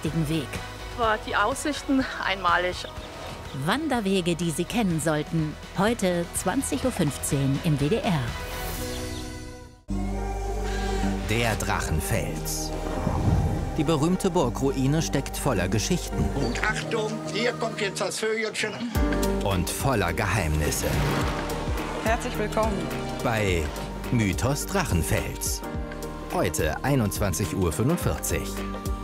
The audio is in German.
richtigen Weg. War die Aussichten einmalig. Wanderwege, die Sie kennen sollten. Heute 20:15 Uhr im WDR. Der Drachenfels. Die berühmte Burgruine steckt voller Geschichten. Und Achtung, hier kommt jetzt das Vögelchen. Und voller Geheimnisse. Herzlich willkommen Bei Mythos Drachenfels. Heute 21:45 Uhr.